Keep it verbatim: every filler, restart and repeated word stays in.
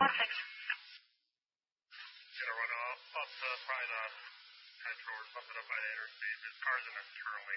Gonna run off up the, probably the metro or something up by the interstate. There's cars in it currently.